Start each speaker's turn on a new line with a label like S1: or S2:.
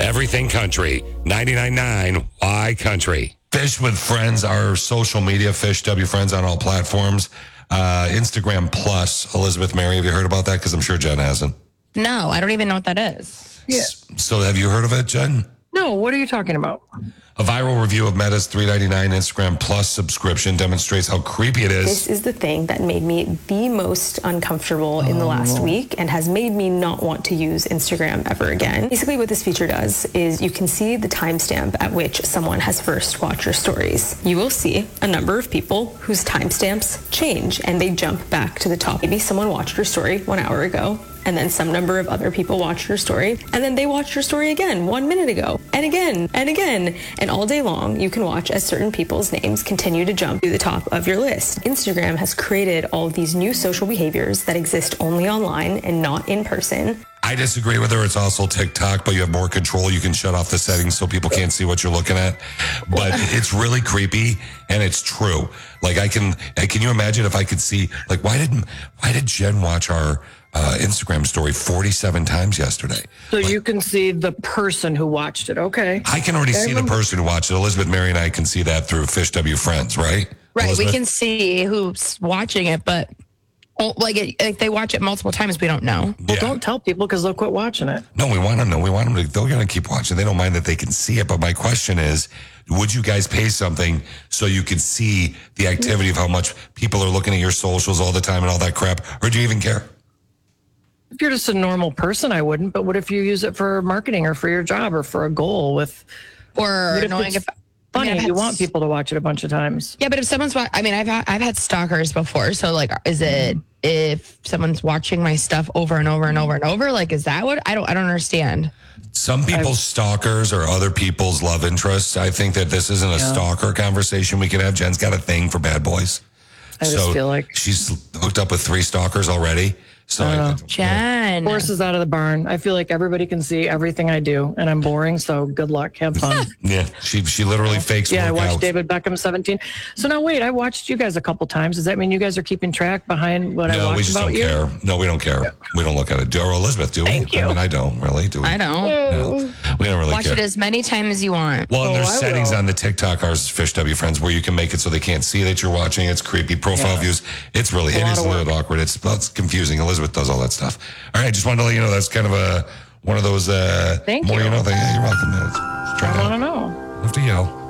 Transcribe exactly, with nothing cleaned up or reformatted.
S1: Everything Country, ninety-nine point nine Y Country.
S2: Fish with Friends, our social media, Fish W Friends on all platforms. Uh, Instagram Plus, Elizabeth Mary, have you heard about that? Because I'm sure Jen hasn't.
S3: No, I don't even know what that is.
S4: Yeah.
S2: So have you heard of it, Jen?
S4: No, what are you talking about?
S2: A viral review of Meta's three ninety-nine Instagram Plus subscription demonstrates how creepy it is.
S5: This is the thing that made me the most uncomfortable in the last week and has made me not want to use Instagram ever again. Basically what this feature does is you can see the timestamp at which someone has first watched your stories. You will see a number of people whose timestamps change and they jump back to the top. Maybe someone watched your story one hour ago, and then some number of other people watched your story, and then they watched your story again one minute ago, and again, and again. And all day long, you can watch as certain people's names continue to jump to the top of your list. Instagram has created all of these new social behaviors that exist only online and not in person.
S2: I disagree with her. It's also TikTok, but you have more control. You can shut off the settings so people can't see what you're looking at. But it's really creepy, and it's true. Like, I can, can you imagine if I could see, like, why did, why did Jen watch our uh, Instagram story forty-seven times yesterday?
S4: So
S2: like,
S4: you can see the person who watched it. Okay.
S2: I can already see the person who watched it. Elizabeth, Mary, and I can see that through Fish W Friends, right?
S3: Right.
S2: Elizabeth?
S3: We can see who's watching it, but oh, like it, if they watch it multiple times, we don't know.
S4: Well,
S2: Yeah.
S4: don't tell people because they'll quit watching it.
S2: No, we want them to. We want them to. They're going to keep watching. They don't mind that they can see it. But my question is, would you guys pay something so you could see the activity of how much people are looking at your socials all the time and all that crap? Or do you even care?
S4: If you're just a normal person, I wouldn't. But what if you use it for marketing or for your job or for a goal with,
S3: Or
S4: What if
S3: knowing
S4: it's
S3: if
S4: funny,
S3: I mean, I've
S4: you
S3: had
S4: want
S3: s-
S4: people to watch it a bunch of times.
S3: Yeah, but if someone's, wa- I mean, I've had, I've had stalkers before. So like, is it if someone's watching my stuff over and over and over and over? Like, is that what I don't, I don't understand.
S2: Some people's stalkers or other people's love interests. I think that this isn't a stalker conversation we can have. Jen's got a thing for bad boys.
S4: I just feel like
S2: she's hooked up with three stalkers already. So I
S4: Uh,
S3: Jen.
S4: horses out of the barn. I feel like everybody can see everything I do, and I'm boring. So good luck, have fun.
S2: yeah, she she literally fakes
S4: Yeah, I
S2: workouts.
S4: watched David Beckham seventeen. So now wait, I watched you guys a couple times. Does that mean you guys are keeping track behind what I
S2: No,
S4: watched
S2: we just
S4: about
S2: don't
S4: you?
S2: care. No, we don't care. We don't look at it. Do or Elizabeth, do we?
S4: Thank you.
S2: I mean, I don't really. Do we?
S3: I don't.
S2: No, we don't really
S3: Watch
S2: care.
S3: it as many times as you want.
S2: Well, and
S4: Oh,
S2: there's
S4: I
S2: settings
S4: will.
S2: on the TikTok, ours Fish W Friends, where you can make it so they can't see that you're watching. It's creepy profile
S4: Yeah.
S2: views. It's really, it
S4: lot
S2: is a
S4: of
S2: little awkward. It's, well, it's confusing. Elizabeth does all that stuff. All right, just wanted to let you know that's kind of a one of those. Uh,
S4: Thank
S2: more
S4: you.
S2: you know. Thing. Yeah, you're welcome. Just trying
S4: I
S2: to
S4: want to know.
S2: have to yell.